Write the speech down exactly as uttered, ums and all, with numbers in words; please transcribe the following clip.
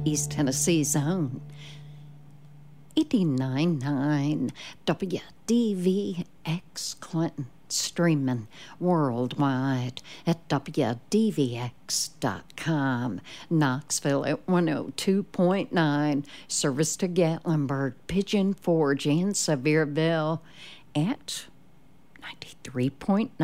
East Tennessee's own eighty-nine point nine W D V X Clinton, streaming worldwide at W D V X dot com. Knoxville at one oh two point nine, service to Gatlinburg, Pigeon Forge, and Sevierville at ninety-three point nine.